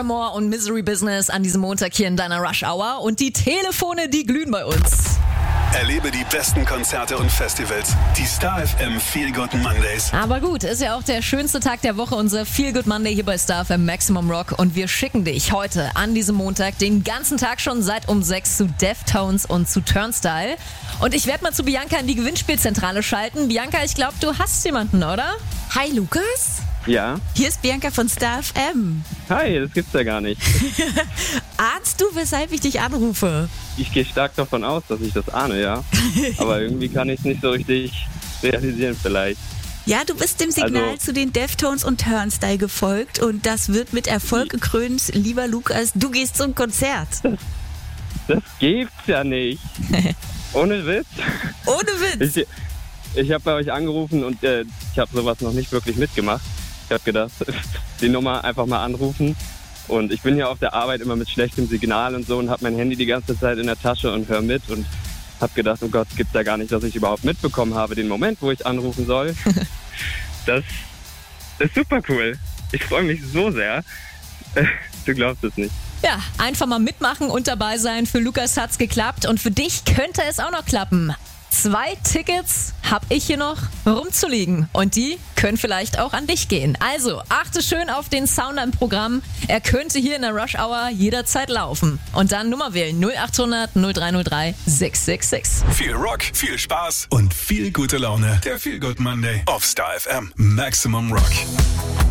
Paramore und Misery Business an diesem Montag hier in deiner Rush Hour. Und die Telefone, die glühen bei uns. Erlebe die besten Konzerte und Festivals. Die Star FM Feel Good Mondays. Aber gut, ist ja auch der schönste Tag der Woche, unser Feel Good Monday hier bei Star FM Maximum Rock. Und wir schicken dich heute an diesem Montag den ganzen Tag schon seit um 6 zu Deftones und zu Turnstile. Und ich werde mal zu Bianca in die Gewinnspielzentrale schalten. Bianca, ich glaube, du hast jemanden, oder? Hi Lukas, Ja. hier ist Bianca von Star FM. Hi, das gibt's ja gar nicht. Ahnst du, weshalb ich dich anrufe? Ich gehe stark davon aus, dass ich das ahne, ja. Aber irgendwie kann ich es nicht so richtig realisieren vielleicht. Ja, du bist dem Signal Also- zu den Deftones und Turnstile gefolgt und das wird mit Erfolg gekrönt. Lieber Lukas, du gehst zum Konzert. Das gibt's ja nicht. Ohne Witz. Ohne Witz. Ich habe bei euch angerufen und ich habe sowas noch nicht wirklich mitgemacht. Ich habe gedacht, die Nummer einfach mal anrufen. Und ich bin ja auf der Arbeit immer mit schlechtem Signal und so und habe mein Handy die ganze Zeit in der Tasche und höre mit und habe gedacht, oh Gott, gibt's ja gar nicht, dass ich überhaupt mitbekommen habe, den Moment, wo ich anrufen soll. Das ist super cool. Ich freue mich so sehr. Du glaubst es nicht. Ja, einfach mal mitmachen und dabei sein. Für Lukas hat's geklappt und für dich könnte es auch noch klappen. 2 Tickets habe ich hier noch rumzuliegen und die können vielleicht auch an dich gehen. Also achte schön auf den Sounder im Programm. Er könnte hier in der Rush Hour jederzeit laufen. Und dann Nummer wählen 0800 0303 666. Viel Rock, viel Spaß und viel gute Laune. Der Feel Good Monday auf Star FM Maximum Rock.